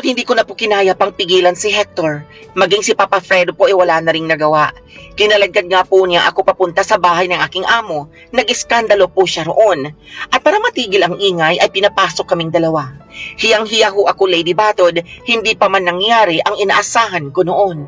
hindi ko na po kinaya pang pigilan si Hector, maging si Papa Fredo po wala na ring nagawa. Kinalagkad nga po niya ako papunta sa bahay ng aking amo. Nag-iskandalo po siya roon. At para matigil ang ingay ay pinapasok kaming dalawa. Hiyang-hiya ho ako, Lady Batod, hindi pa man nangyari ang inaasahan ko noon.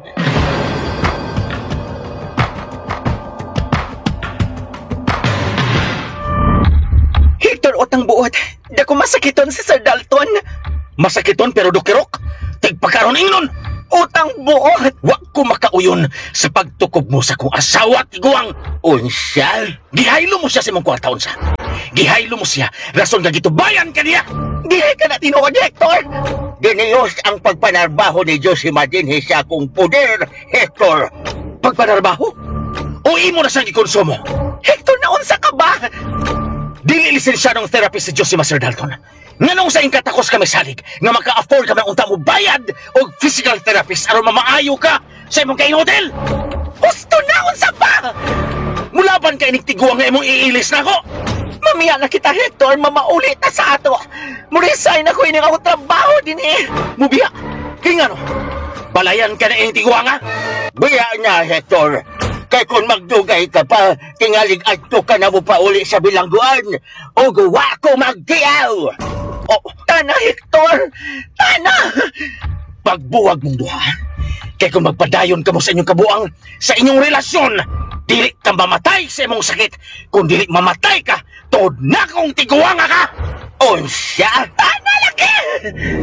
Hector, otang buot, dako masakiton si Sir Dalton. Masakiton pero dukirok. Tigpagkaroon ingnon. Utang buot! Wa ko makauyon sa pagtukob mo sa kong asawa at iguang. Unsyal? Gihaylo mo siya sa mong kwartaon sa. Gihaylo mo siya. Rason ka gitubayan ka niya. Dihay ka na tinuod, Hector! Diniyos ang pagpanarbaho ni Diyos imagine sa akong poder, Hector. Pagpanarbaho? O imo na sa gikonsumo? Hector, naunsa ka ba? Dili lisensyadong therapist si Josie Sir Dalton. Nganong sa ingkatakos kami salig nga maka-afford kami unta mo bayad o physical therapist aron mamaayo ka sa imong kaing hotel? Gusto na unsa pa? Mulaban ka inig-tiguang nga imong iilis na ko. Mamiya na kita, Hector, mamaulit na sa ato. Muresign ako ining ako trabaho din eh. Mubiya, kay nga no? Balayan ka na iyong tiguang ha? Biya na, Hector. Kay kung magdugay ka pa, tingalig adto ka na mo pa uli sa bilangguan. O gawa ko magdiyaw. Oh, tana, Hector! Tana! Pagbuwag mong duha. Kaya kung magpadayon ka mo sa inyong kabuang, sa inyong relasyon, dili ka mamatay sa imong sakit. Kung dili mamatay ka, tod na kong tiguanga ka! Unsya? Tana, laki!